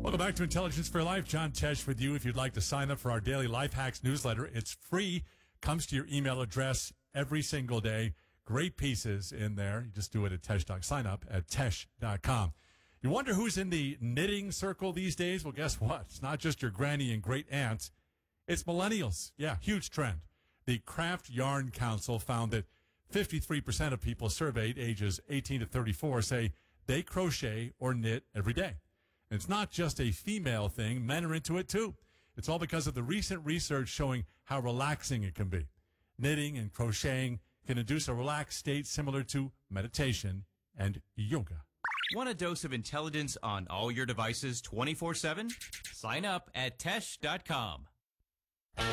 Welcome back to Intelligence for Life. John Tesh with you. If you'd like to sign up for our daily Life Hacks newsletter, it's free. Comes to your email address every single day. Great pieces in there. You just do it at Tesh. Sign up at Tesh.com. You wonder who's in the knitting circle these days? Well, guess what? It's not just your granny and great aunt. It's millennials. Yeah, huge trend. The Craft Yarn Council found that 53% of people surveyed ages 18 to 34 say they crochet or knit every day. And it's not just a female thing. Men are into it too. It's all because of the recent research showing how relaxing it can be. Knitting and crocheting can induce a relaxed state similar to meditation and yoga. Want a dose of intelligence on all your devices 24/7? Sign up at Tesh.com.